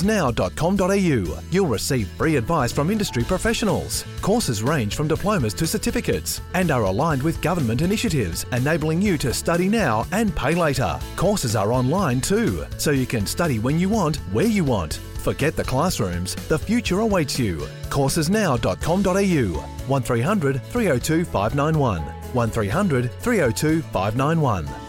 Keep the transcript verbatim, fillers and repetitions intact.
courses now dot com dot a u. You'll receive free advice from industry professionals. Courses range from diplomas to certificates and are aligned with government initiatives, enabling you to study now and pay later. Courses are online too, so you can study when you want, where you want. Forget the classrooms, the future awaits you. courses now dot com dot a u. one three hundred three oh two five nine one. one three hundred three oh two five nine one.